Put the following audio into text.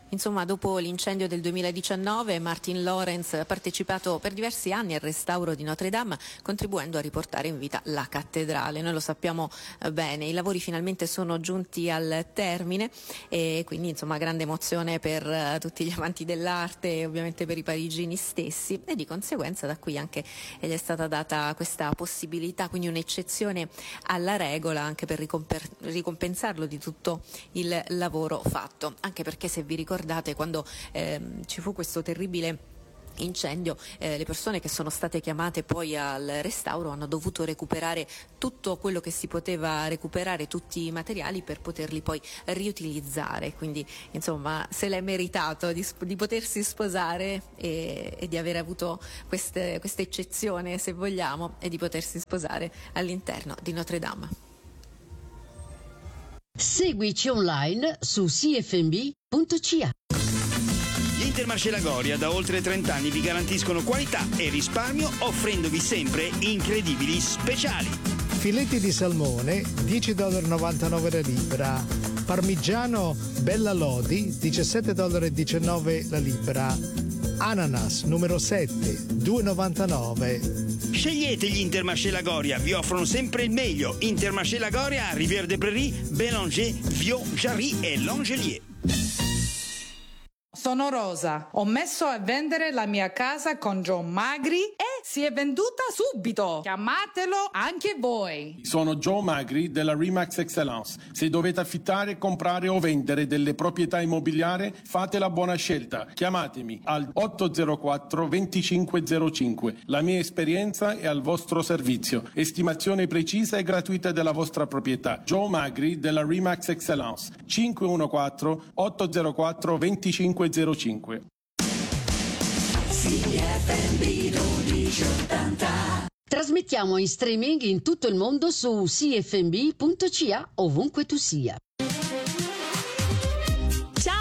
Insomma, dopo l'incendio del 2019, Martin Lawrence ha partecipato per diversi anni al restauro di Notre Dame, contribuendo a riportare in vita la cattedrale. Noi lo sappiamo bene, i lavori finalmente sono giunti al termine e quindi insomma grande emozione per tutti gli amanti dell'arte e ovviamente per i parigini stessi, e di conseguenza da qui anche gli è stata data questa possibilità, quindi un'eccezione alla regola anche per ricompensarlo di tutto il lavoro fatto, anche perché se vi ricordate quando ci fu questo terribile incendio, le persone che sono state chiamate poi al restauro hanno dovuto recuperare tutto quello che si poteva recuperare, tutti i materiali, per poterli poi riutilizzare. Quindi insomma se l'è meritato di potersi sposare e di aver avuto questa eccezione, se vogliamo, e di potersi sposare all'interno di Notre Dame. Seguici online su cfnb.ca. Gli Intermarché Lagoria da oltre 30 anni vi garantiscono qualità e risparmio, offrendovi sempre incredibili speciali. Filetti di salmone $10,99 la libra. Parmigiano Bella Lodi $17,19 la libra. Ananas numero 7 $2,99. Scegliete gli Intermarché Lagoria, vi offrono sempre il meglio. Intermarché Lagoria, Rivière de Prairie, Bélanger, Viau, Jarry e Langelier. Sono Rosa, ho messo a vendere la mia casa con John Magri e si è venduta subito. Chiamatelo anche voi. Sono Joe Magri della Remax Excellence. Se dovete affittare, comprare o vendere delle proprietà immobiliari, fate la buona scelta. Chiamatemi al 804 2505. La mia esperienza è al vostro servizio. Estimazione precisa e gratuita della vostra proprietà. Joe Magri della Remax Excellence. 514 804 2505. CFNB 1280. Trasmettiamo in streaming in tutto il mondo su cfnb.ca ovunque tu sia.